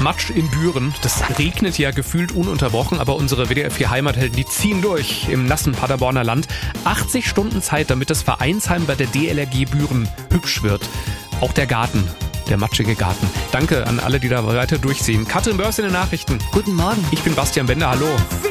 Matsch in Büren. Das regnet ja gefühlt ununterbrochen, aber unsere WDR 4 Heimathelden, die ziehen durch im nassen Paderborner Land. 80 Stunden Zeit, damit das Vereinsheim bei der DLRG Büren hübsch wird. Auch der Garten, der matschige Garten. Danke an alle, die da weiter durchziehen. Katrin Börs in den Nachrichten. Guten Morgen. Ich bin Bastian Bender, hallo.